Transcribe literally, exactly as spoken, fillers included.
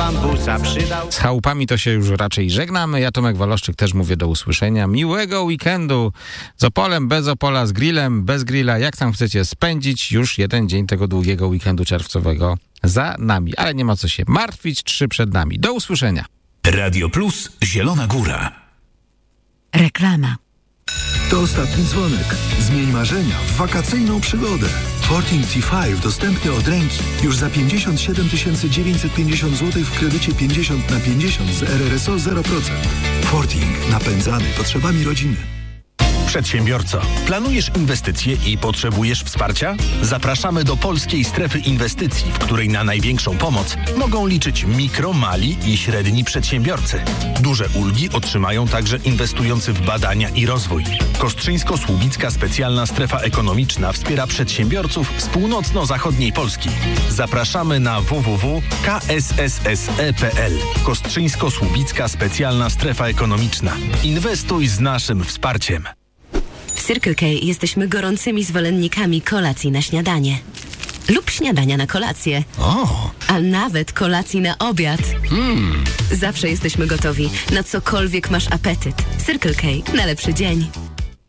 bambusa przydał. Z chałupami to się już raczej żegnamy. Ja, Tomek Waloszczyk, też mówię do usłyszenia. Miłego weekendu z Opolem, bez Opola, z grillem, bez grilla. Jak tam chcecie spędzić? Już jeden dzień tego długiego weekendu czerwcowego za nami. Ale nie ma co się martwić, trzy przed nami. Do usłyszenia. Radio Plus Zielona Góra. Reklama. To ostatni dzwonek. Zmień marzenia w wakacyjną przygodę. Forting T pięć dostępny od ręki już za pięćdziesiąt siedem tysięcy dziewięćset pięćdziesiąt złotych w kredycie pięćdziesiąt na pięćdziesiąt z R R S O zero procent. Forting napędzany potrzebami rodziny. Przedsiębiorco, planujesz inwestycje i potrzebujesz wsparcia? Zapraszamy do Polskiej Strefy Inwestycji, w której na największą pomoc mogą liczyć mikro, mali i średni przedsiębiorcy. Duże ulgi otrzymają także inwestujący w badania i rozwój. Kostrzyńsko-Słubicka Specjalna Strefa Ekonomiczna wspiera przedsiębiorców z północno-zachodniej Polski. Zapraszamy na w w w kropka k s s s e kropka p l. Kostrzyńsko-Słubicka Specjalna Strefa Ekonomiczna. Inwestuj z naszym wsparciem. W Circle K jesteśmy gorącymi zwolennikami kolacji na śniadanie. Lub śniadania na kolację. O! A nawet kolacji na obiad. Mm. Zawsze jesteśmy gotowi, na cokolwiek masz apetyt. Circle K na lepszy dzień.